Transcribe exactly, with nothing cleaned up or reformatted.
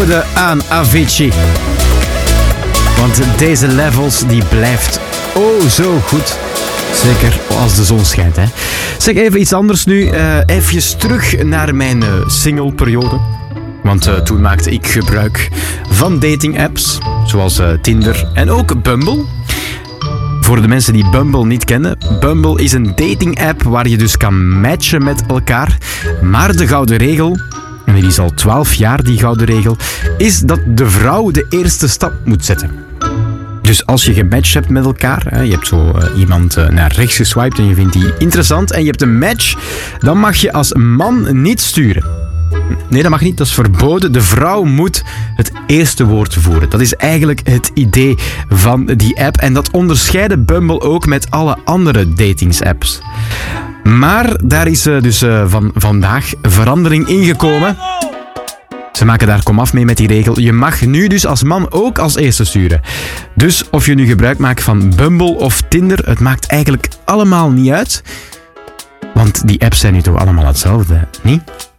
ode aan Avicii. Want deze levels die blijft oh zo goed. Zeker als de zon schijnt, hè. Zeg, even iets anders nu. Uh, even terug naar mijn uh, singleperiode. Want uh, toen maakte ik gebruik van dating-apps, zoals uh, Tinder en ook Bumble. Voor de mensen die Bumble niet kennen, Bumble is een dating-app waar je dus kan matchen met elkaar. Maar de gouden regel, en die is al twaalf jaar die gouden regel, is dat de vrouw de eerste stap moet zetten. Dus als je gematcht hebt met elkaar, hè, je hebt zo uh, iemand uh, naar rechts geswiped en je vindt die interessant en je hebt een match, dan mag je als man niet sturen. Nee, dat mag niet, dat is verboden. De vrouw moet het eerste woord voeren. Dat is eigenlijk het idee van die app en dat onderscheiden Bumble ook met alle andere datingsapps. Maar daar is uh, dus uh, van vandaag verandering ingekomen. Ze maken daar komaf mee met die regel. Je mag nu dus als man ook als eerste sturen. Dus of je nu gebruik maakt van Bumble of Tinder, het maakt eigenlijk allemaal niet uit. Want die apps zijn nu toch allemaal hetzelfde, niet?